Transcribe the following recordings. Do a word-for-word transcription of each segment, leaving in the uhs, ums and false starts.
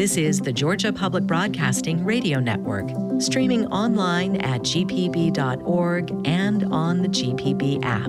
This is the Georgia Public Broadcasting Radio Network, streaming online at g p b dot org and on the G P B app.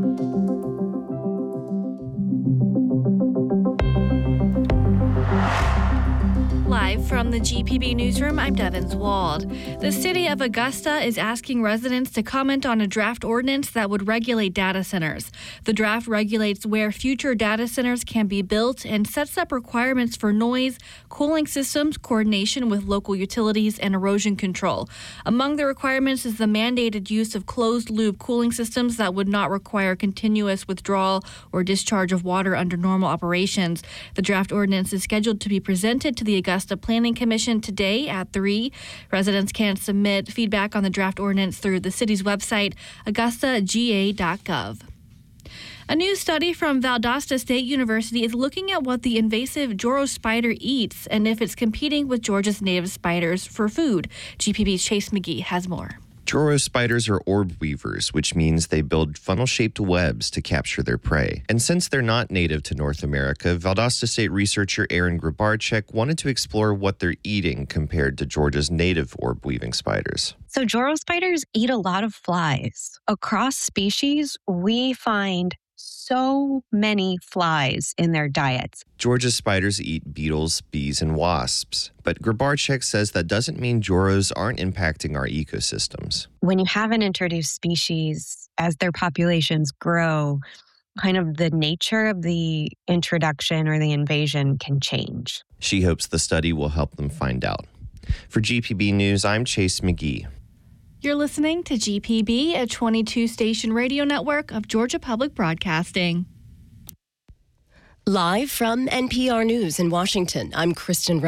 Live from the G P B Newsroom, I'm Devins Wald. The city of Augusta is asking residents to comment on a draft ordinance that would regulate data centers. The draft regulates where future data centers can be built and sets up requirements for noise, cooling systems, coordination with local utilities, and erosion control. Among the requirements is the mandated use of closed-loop cooling systems that would not require continuous withdrawal or discharge of water under normal operations. The draft ordinance is scheduled to be presented to the Augusta Planning Commission today at three. Residents can submit feedback on the draft ordinance through the city's website, augusta g a dot gov. A new study from Valdosta State University is looking at what the invasive Joro spider eats and if it's competing with Georgia's native spiders for food. G P B's Chase McGee has more. Joro spiders are orb weavers, which means they build funnel-shaped webs to capture their prey. And since they're not native to North America, Valdosta State researcher Aaron Grabarczyk wanted to explore what they're eating compared to Georgia's native orb-weaving spiders. So Joro spiders eat a lot of flies. Across species, we find so many flies in their diets. Georgia's spiders eat beetles, bees, and wasps. But Grabarczyk says that doesn't mean Joros aren't impacting our ecosystems. When you have an introduced species, as their populations grow, kind of the nature of the introduction or the invasion can change. She hopes the study will help them find out. For G P B News, I'm Chase McGee. You're listening to G P B, a twenty-two station radio network of Georgia Public Broadcasting. Live from N P R News in Washington, I'm Kristen